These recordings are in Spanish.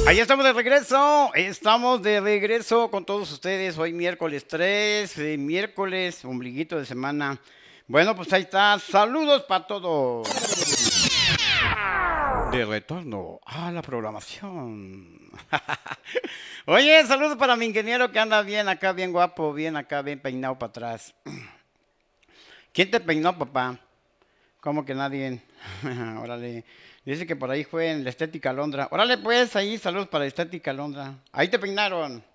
Ahí estamos de regreso con todos ustedes, hoy miércoles 3, miércoles, ombliguito de semana. Bueno, pues ahí está, saludos para todos. De retorno a la programación. Oye, saludos para mi ingeniero que anda bien acá, bien guapo, bien acá, bien peinado para atrás. ¿Quién te peinó, papá? ¿Cómo que nadie? Órale. Dice que por ahí fue en la Estética Londra. Órale, pues, ahí, saludos para la Estética Londra. Ahí te peinaron.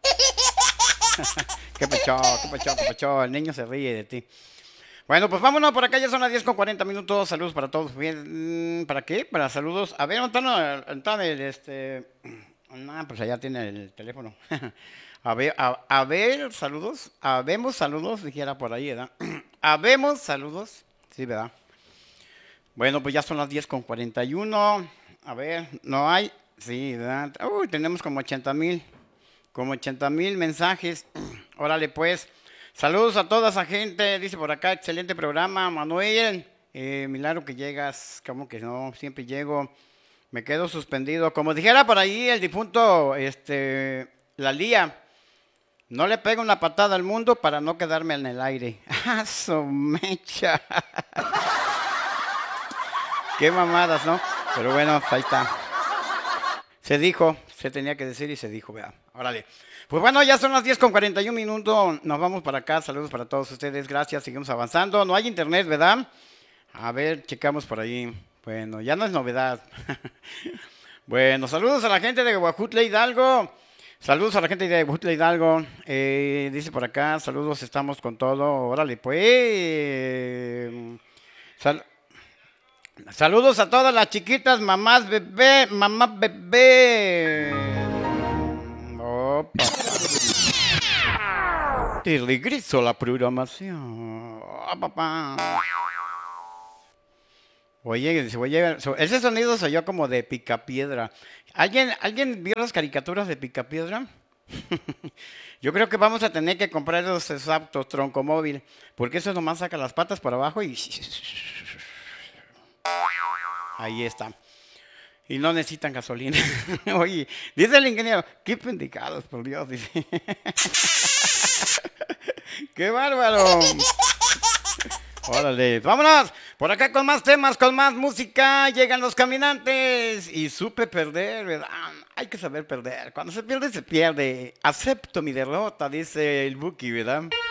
Qué pachó. El niño se ríe de ti. Bueno, pues vámonos por acá, ya son las 10 con 40 minutos. Saludos para todos. Bien, ¿para qué? Para saludos. A ver, ¿dónde No, pues allá tiene el teléfono. A ver, saludos. Habemos saludos, dijera por ahí, ¿verdad? Habemos saludos. Sí, ¿verdad? Bueno, pues ya son las 10 con 41. A ver, ¿no hay? Sí, ¿verdad? Uy, tenemos como 80,000 mensajes. Órale, pues. Saludos a toda esa gente. Dice por acá, excelente programa, Manuel. Milagro que llegas. Como que no, siempre llego. Me quedo suspendido. Como dijera por ahí el difunto, la Lía. No le pego una patada al mundo para no quedarme en el aire. ¡Ah, su mecha! Qué mamadas, ¿no? Pero bueno, ahí está. Se dijo, se tenía que decir y se dijo, vea. Órale. Pues bueno, ya son las 10 con 41 minutos. Nos vamos para acá. Saludos para todos ustedes. Gracias. Seguimos avanzando. No hay internet, ¿verdad? A ver, checamos por ahí. Bueno, ya no es novedad. Bueno, saludos a la gente de Guajutla Hidalgo. Saludos a la gente de Guajutla Hidalgo. Dice por acá, saludos, estamos con todo. Órale, pues. Sal- Saludos a todas las chiquitas, mamás bebé, mamá bebé. Opa. Te regreso a la programación. Ah, papá. Oye, ese sonido se oyó como de Picapiedra. ¿Alguien vio las caricaturas de Picapiedra? Yo creo que vamos a tener que comprar esos aptos troncomóvil, porque eso nomás saca las patas para abajo y ahí está. Y no necesitan gasolina. Oye, dice el ingeniero, qué pendejados, por Dios, dice. ¡Qué bárbaro! Órale, vámonos. Por acá con más temas, con más música. Llegan los caminantes. Y supe perder, ¿verdad? Hay que saber perder. Cuando se pierde, se pierde. Acepto mi derrota, dice el Buki, ¿verdad?